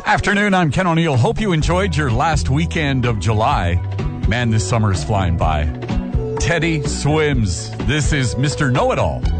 Afternoon, I'm Ken O'Neill. Hope you enjoyed your last weekend of July. Man, this summer is flying by. Teddy Swims. This is Mr. Know-It-All.